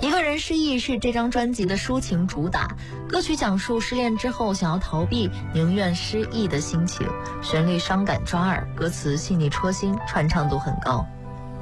一个人失忆是这张专辑的抒情主打，歌曲讲述失恋之后想要逃避，宁愿失忆的心情，旋律伤感抓耳，歌词细腻戳心，传唱度很高。